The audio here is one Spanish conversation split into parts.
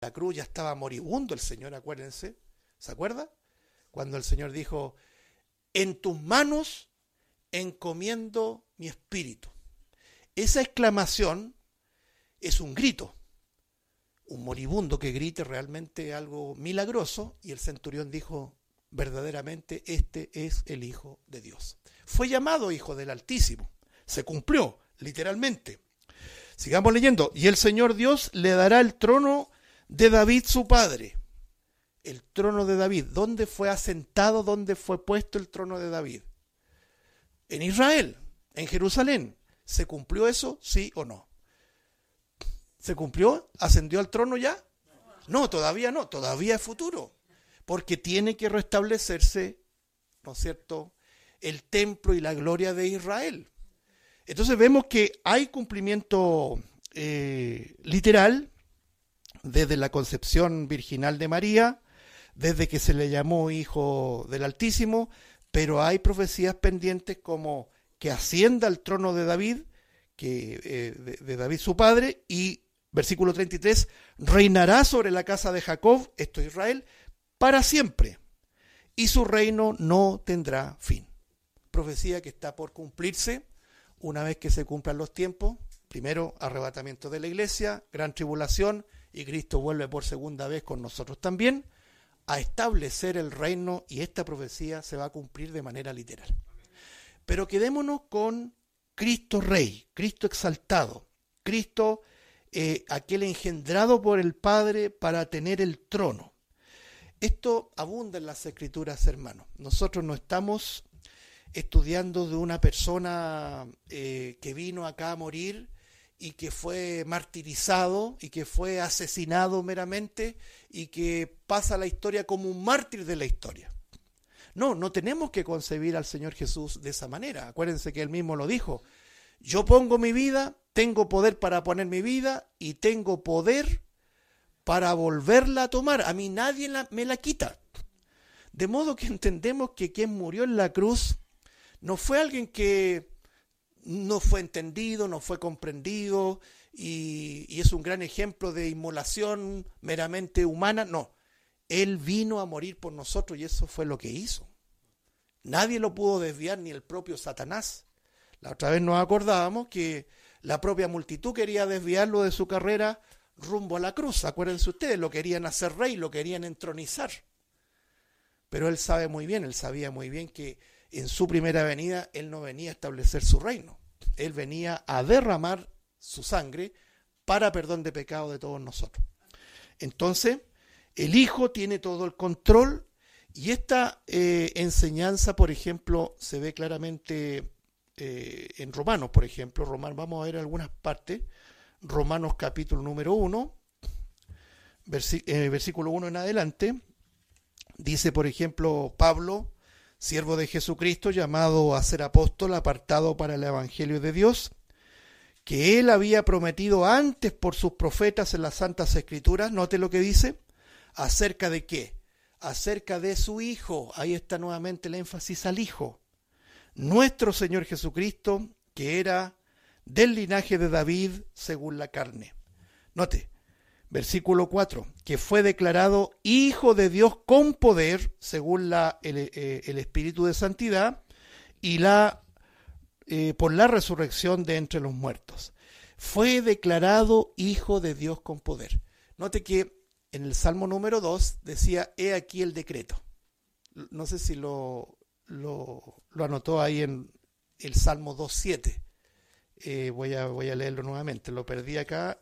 la cruz ya estaba moribundo el Señor, acuérdense, ¿se acuerda? Cuando el Señor dijo, en tus manos encomiendo mi espíritu. Esa exclamación es un grito. Un moribundo que grite realmente algo milagroso, y el centurión dijo, verdaderamente este es el Hijo de Dios. Fue llamado Hijo del Altísimo. Se cumplió, literalmente. Sigamos leyendo. Y el Señor Dios le dará el trono de David su padre. El trono de David. ¿Dónde fue asentado, dónde fue puesto el trono de David? En Israel, en Jerusalén. ¿Se cumplió eso, sí o no? ¿Se cumplió? ¿Ascendió al trono ya? No, todavía no, todavía es futuro. Porque tiene que restablecerse, ¿no es cierto?, el templo y la gloria de Israel. Entonces vemos que hay cumplimiento literal desde la concepción virginal de María, desde que se le llamó Hijo del Altísimo, pero hay profecías pendientes como que ascienda al trono de David, de David su padre, y versículo 33, reinará sobre la casa de Jacob, esto es Israel, para siempre, y su reino no tendrá fin. Profecía que está por cumplirse una vez que se cumplan los tiempos. Primero, arrebatamiento de la iglesia, gran tribulación, y Cristo vuelve por segunda vez con nosotros también a establecer el reino, y esta profecía se va a cumplir de manera literal. Pero quedémonos con Cristo Rey, Cristo exaltado, Cristo aquel engendrado por el Padre para tener el trono. Esto abunda en las Escrituras, hermanos. Nosotros no estamos estudiando de una persona que vino acá a morir y que fue martirizado y que fue asesinado meramente y que pasa la historia como un mártir de la historia. No, no tenemos que concebir al Señor Jesús de esa manera. Acuérdense que Él mismo lo dijo. Yo pongo mi vida, tengo poder para poner mi vida y tengo poder para volverla a tomar. A mí nadie me la quita. De modo que entendemos que quien murió en la cruz no fue alguien que no fue entendido, no fue comprendido y es un gran ejemplo de inmolación meramente humana. No, Él vino a morir por nosotros y eso fue lo que hizo. Nadie lo pudo desviar, ni el propio Satanás. La otra vez nos acordábamos que la propia multitud quería desviarlo de su carrera rumbo a la cruz. Acuérdense ustedes, lo querían hacer rey, lo querían entronizar. Pero Él sabe muy bien, Él sabía muy bien que en su primera venida Él no venía a establecer su reino. Él venía a derramar su sangre para perdón de pecado de todos nosotros. Entonces, el Hijo tiene todo el control, y esta enseñanza, por ejemplo, se ve claramente en Romanos, por ejemplo. Vamos a ver algunas partes. Romanos capítulo número 1, versículo 1 en adelante. Dice, por ejemplo, Pablo, siervo de Jesucristo, llamado a ser apóstol, apartado para el evangelio de Dios, que Él había prometido antes por sus profetas en las Santas Escrituras. Note lo que dice. ¿Acerca de qué? Acerca de su Hijo. Ahí está nuevamente el énfasis al Hijo. Nuestro Señor Jesucristo, que era del linaje de David según la carne. Note, versículo 4, que fue declarado Hijo de Dios con poder, según el Espíritu de Santidad, y por la resurrección de entre los muertos. Fue declarado Hijo de Dios con poder. Note que en el Salmo número 2 decía, he aquí el decreto. No sé si lo anotó ahí en el Salmo 2.7. Voy a leerlo nuevamente. Lo perdí acá.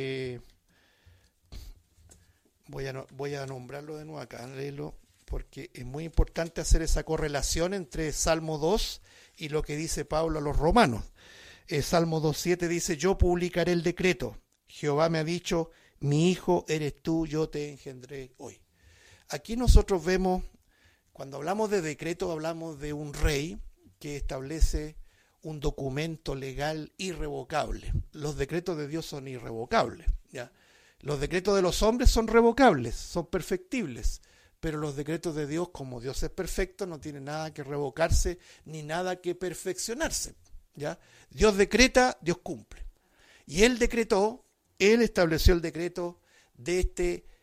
Voy a nombrarlo de nuevo acá. Léelo, porque es muy importante hacer esa correlación entre Salmo 2 y lo que dice Pablo a los romanos. Salmo 2.7 dice, yo publicaré el decreto. Jehová me ha dicho, mi hijo eres tú, yo te engendré hoy. Aquí nosotros vemos, cuando hablamos de decreto, hablamos de un rey que establece un documento legal irrevocable. Los decretos de Dios son irrevocables, ¿ya? Los decretos de los hombres son revocables, son perfectibles, pero los decretos de Dios, como Dios es perfecto, no tiene nada que revocarse ni nada que perfeccionarse, ¿ya? Dios decreta, Dios cumple. Y Él decretó, Él estableció el decreto de este